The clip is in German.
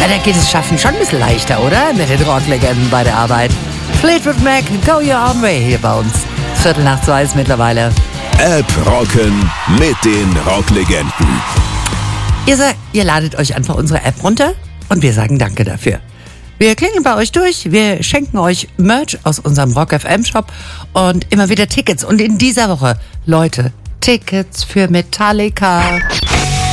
Na, da geht es Schaffen schon ein bisschen leichter, oder? Mit den Rocklegenden bei der Arbeit. Fleetwood Mac, Go Your Own Way hier bei uns. 2:15 ist mittlerweile. App rocken mit den Rocklegenden. Ihr ladet euch einfach unsere App runter und wir sagen danke dafür. Wir klingeln bei euch durch, wir schenken euch Merch aus unserem Rock FM Shop und immer wieder Tickets. Und in dieser Woche, Leute, Tickets für Metallica.